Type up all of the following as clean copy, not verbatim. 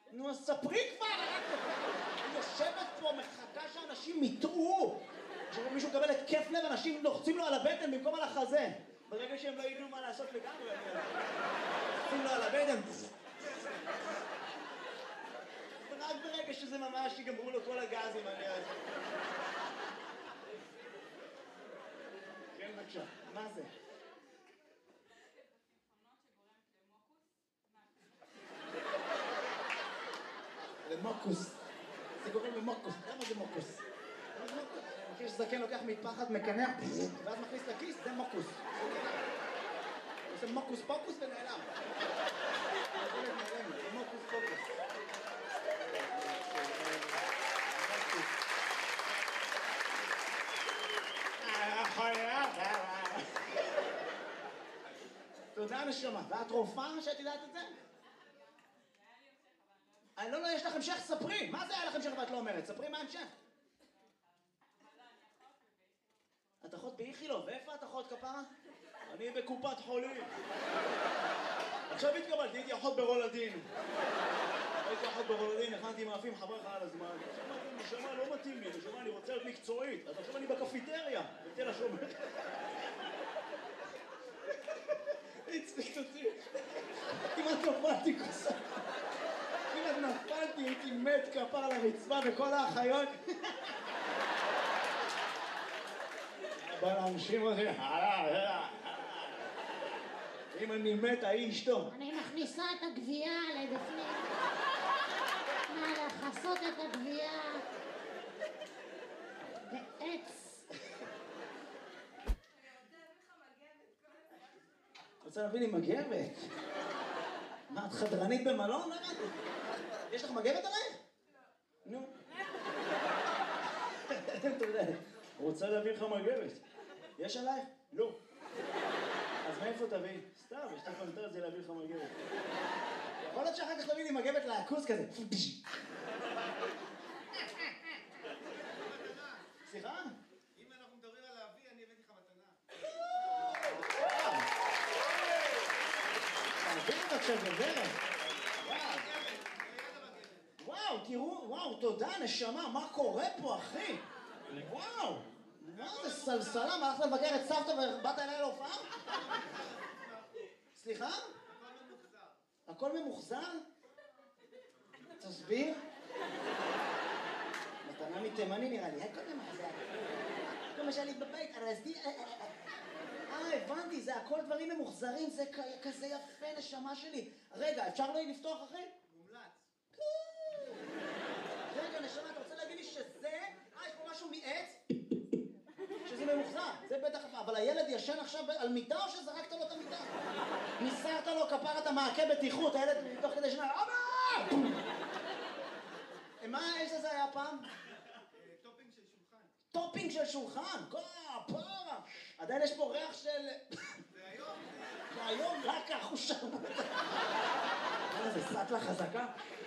נו, אז ספרי כבר! אני יושבת פה, מחכה שאנשים יטעו. כשמישהו מקבל התקף לב, אנשים לוחצים לו על הבטן במקום על החזה. ברגע שהם לא ידעו מה לעשות לגמרי, לוחצים לו על הבטן. רק ברגע שזה ממש יגמרו לו כל הגזים, אני יודע. כן, בבקשה. מה זה? למוקוס. זה גורם למוקוס. למה זה מוקוס? מכיר שזקן לוקח מטפחת, מקנח, ואז מכניס לכיס, זה מוקוס. זה מוקוס פוקוס ונעלם. זה מוקוס פוקוס. תודה נשמה. ואת רופאה שאת יודעת את זה? לא, יש לך המשך, ספרי. מה זה היה לך המשך ואת לא אומרת? ספרי מה המשך. את אחות באיכילוב, ואיפה את אחות כפרה? אני בקופת חולים. עכשיו התקבלתי, הייתי אחות ברולדין. הייתי אחות ברולדין, הכנתי מאפים חברך על הזמן. נשמה לא מתאים לי, נשמה אני רוצה להיות מקצועית. אז עכשיו אני בקפיטריה, בתל השומר. הצליחת אותי. כמעט נפלתי כוסה. כמעט נפלתי, הייתי מת כפר על הרצפה וכל האחיות. בא להנשים אותי, אם אני מת, ההיא אשתו. אני מכניסה את הגבייה לבפנים. לחסות את הגבייה. בעץ. רוצה להביא לי מגבת? מה, את חדרנית במלון? יש לך מגבת עליי? נו. רוצה להביא לך מגבת. יש עלייך? לא. אז מאיפה תביא? סתם, יש לך פנטר זה להביא לך מגבת. יכול להיות שאחר כך תביא לי מגבת לעקוס כזה. סליחה? אם אנחנו מדברים על להביא, אני הבאתי לך מתנה. תעביר את עכשיו בדרך. וואו, תראו, וואו, תודה, נשמה, מה קורה פה, אחי? וואו, מה זה סלסלה? מה הלכת לבקר את סבתא ובאת אליי להופעה? סליחה? הכל ממוחזר. הכל ממוחזר? תסביר. מתנה מתימני נראה לי, הכל ממוחזר. כל מה שהיה לי בבית, ארזתי... הבנתי, זה הכל דברים ממוחזרים, זה כזה יפה, נשמה שלי. רגע, אפשר לא לפתוח אחי? מומלץ. רגע, נשמה, אתה רוצה להגיד לי שזה... יש פה משהו מעץ? שזה ממוחזר, זה בטח... אבל הילד ישן עכשיו על מיטה או שזרקת לו את המיטה? ניסרת לו כפרת המעקה בטיחות, הילד תוך כדי שנה... אבא! מה האש הזה היה פעם? טופינג של שולחן. טופינג של שולחן, כפרה! עדיין יש פה ריח של... והיום... והיום רק החושרמוט. איזה סטלה חזקה.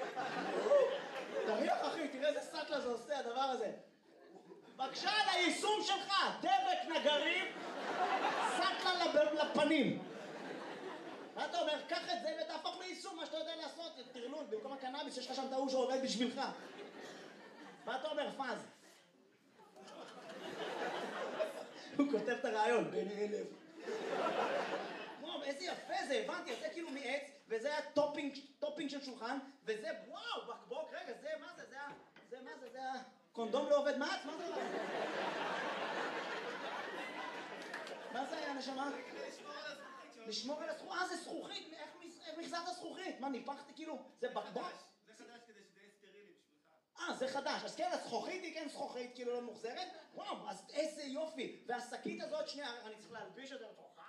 תריח אחי, תראה איזה סטלה זה עושה הדבר הזה. בבקשה על היישום שלך, דבק נגרים, סטלה לפנים. מה אתה אומר? קח את זה ותהפוך ליישום, מה שאתה יודע לעשות, תרלול, במקום הקנאביס שיש לך שם טעו שעובד בשבילך. מה אתה אומר, פאז? הוא כותב את הרעיון, בין אלף. וואו, איזה יפה זה, הבנתי, זה כאילו מעץ, וזה היה טופינג של שולחן, וזה, וואו, בקבוק, רגע, זה, מה זה, זה מה זה, זה הקונדום לא עובד מעץ, מה זה? מה זה היה, נשמה? לשמור על הזכוכית, זה זכוכית, איך מחזרת זכוכית? מה, ניפחתי כאילו, זה בקבוק? זה חדש כדי שזה יהיה סטרילי בשבילך. זה חדש, אז כן, הזכוכית היא כן זכוכית, כאילו לא מוחזרת? וואו, אז איזה יופי, והשקית הזאת, שנייה, אני צריך להלביש אותה לתוכה.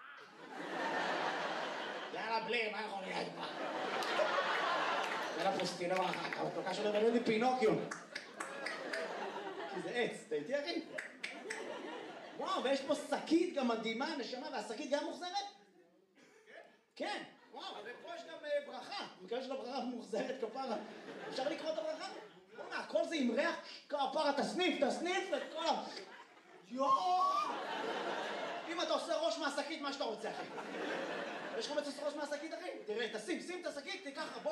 יאללה, בלי, מה יכול להיות פה? יאללה, פוסטינה ואחר, אבל כל כך שלא בנו לי פינוקיו. כי זה עץ, אתה איתי אחי? וואו, ויש פה שקית גם מדהימה, נשמה, והשקית גם מוחזרת? כן, וואו, ופה יש גם ברכה, מקווה של הברכה מוחזרת כפרה. אפשר לקרוא את הברכה? בוא'נה, הכל זה עם ריח כפרה, תסניף את כל ה... יואו! אם אתה עושה ראש מהשקית, מה שאתה רוצה, אחי. יש לך מצוס ראש מהשקית, אחי? תראה, שים את השקית, תיקח...